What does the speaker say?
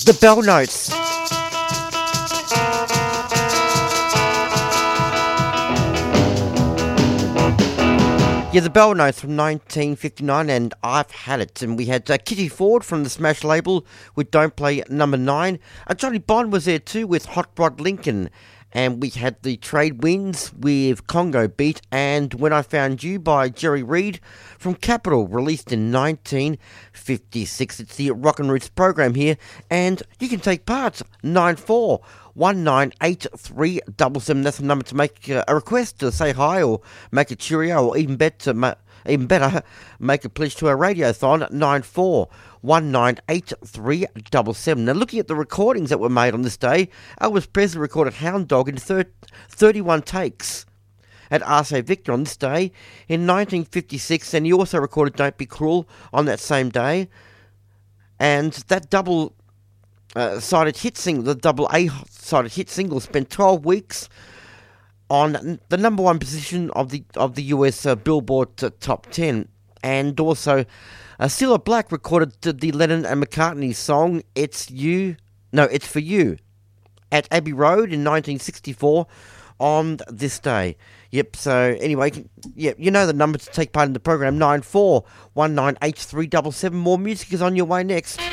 The Bell Notes. Yeah, the Bell Notes from 1959, and I've had it. And we had Kitty Ford from the Smash label with Don't Play Number 9. Johnny Bond was there too with Hot Rod Lincoln. And we had the Trade Winds with Congo Beat and When I Found You by Jerry Reed from Capitol, released in 1956. It's the Rock and Roots program here, and you can take part. 94198377. That's the number to make a request, to say hi or make a cheerio, or even better, make a pledge to our radiothon. 94198377. Now, looking at the recordings that were made on this day, Elvis Presley recorded Hound Dog in 31 takes at RSA Victor on this day in 1956, and he also recorded Don't Be Cruel on that same day. And that double sided hit single, the double A-sided hit single, spent 12 weeks on the number one position of the US Billboard Top 10. And also, Cilla Black recorded the Lennon and McCartney song It's For You at Abbey Road in 1964 on this day. Yep, so anyway, you know the number to take part in the program, 94198377. More music is on your way next.